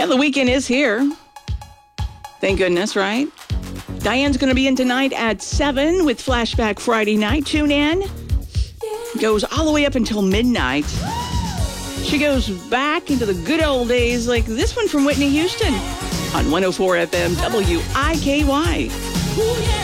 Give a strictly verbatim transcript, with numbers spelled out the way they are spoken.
Yeah, the weekend is here. Thank goodness, right? Diane's going to be in tonight at seven with Flashback Friday night. Tune in. Goes all the way up until midnight. She goes back into the good old days like this one from Whitney Houston on one oh four F M W I K Y.